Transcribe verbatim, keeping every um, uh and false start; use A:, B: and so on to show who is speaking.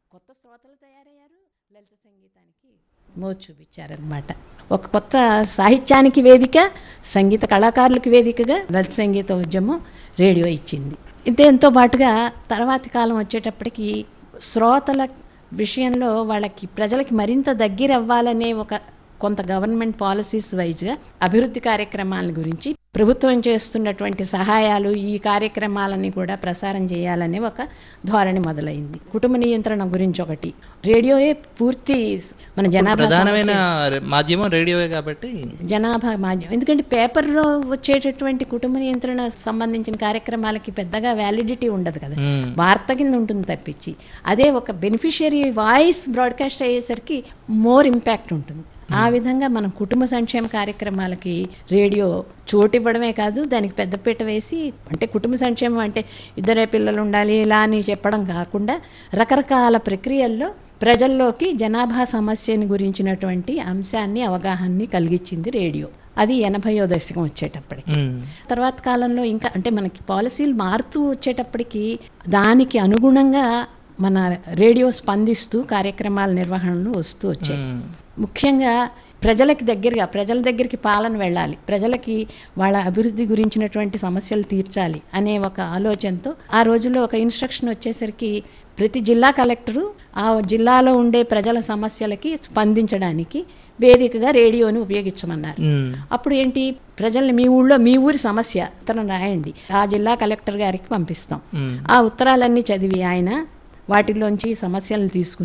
A: కొత్త శ్రోతలు తయారయ్యారు, లలిత సంగీతానికి మోజు చూపించారనమాట. ఒక కొత్త సాహిత్యానికి వేదిక, సంగీత కళాకారులకు వేదికగా లలిత సంగీత ఉద్యమం రేడియో ఇచ్చింది. దీంతో పాటుగా తర్వాతి కాలం వచ్చేటప్పటికి శ్రోతల విషయంలో వాళ్ళకి ప్రజలకి మరింత దగ్గర అవ్వాలనే ఒక కొంత గవర్నమెంట్ పాలసీస్ వైజ్గా అభివృద్ధి కార్యక్రమాల గురించి ప్రభుత్వం చేస్తున్నటువంటి సహాయాలు, ఈ కార్యక్రమాలని కూడా ప్రసారం చేయాలనే ఒక ధోరణి మొదలైంది. కుటుంబ నియంత్రణ గురించి ఒకటి, రేడియోయే పూర్తి మన జనాభా
B: ప్రధానమైన మాధ్యమం రేడియోయే కాబట్టి
A: జనాభా మాధ్యమం. ఎందుకంటే పేపర్లో వచ్చేటటువంటి కుటుంబ నియంత్రణ సంబంధించిన కార్యక్రమాలకి పెద్దగా వ్యాలిడిటీ ఉండదు కదా, వార్త కింద ఉంటుంది తప్పించి. అదే ఒక బెనిఫిషియరీ వాయిస్ బ్రాడ్కాస్ట్ అయ్యేసరికి మోర్ ఇంపాక్ట్ ఉంటుంది. ఆ విధంగా మనం కుటుంబ సంక్షేమ కార్యక్రమాలకి రేడియో చోటివ్వడమే కాదు, దానికి పెద్దపీట వేసి, అంటే కుటుంబ సంక్షేమం అంటే ఇద్దరే పిల్లలు ఉండాలి ఇలా అని చెప్పడం కాకుండా రకరకాల ప్రక్రియల్లో ప్రజల్లోకి జనాభా సమస్యని గురించినటువంటి అంశాన్ని, అవగాహనని కలిగించింది రేడియో. అది ఎనభైయో దశకం వచ్చేటప్పటికి. తర్వాత కాలంలో ఇంకా అంటే మనకి పాలసీలు మారుతూ వచ్చేటప్పటికి దానికి అనుగుణంగా మన రేడియో స్పందిస్తూ కార్యక్రమాల నిర్వహణలు వస్తూ వచ్చాయి. ముఖ్యంగా ప్రజలకి దగ్గరగా, ప్రజల దగ్గరికి పాలన వెళ్ళాలి, ప్రజలకి వాళ్ళ అభివృద్ధి గురించినటువంటి సమస్యలు తీర్చాలి అనే ఒక ఆలోచనతో ఆ రోజుల్లో ఒక ఇన్స్ట్రక్షన్ వచ్చేసరికి ప్రతి జిల్లా కలెక్టరు ఆ జిల్లాలో ఉండే ప్రజల సమస్యలకి స్పందించడానికి వేదికగా రేడియోని ఉపయోగించమన్నారు. అప్పుడు ఏంటి, ప్రజల్ని మీ ఊళ్ళో మీ ఊరి సమస్య ఉత్తరం రాయండి, ఆ జిల్లా కలెక్టర్ గారికి పంపిస్తాం. ఆ ఉత్తరాలన్నీ చదివి ఆయన వాటిలోంచి సమస్యలను తీసుకుని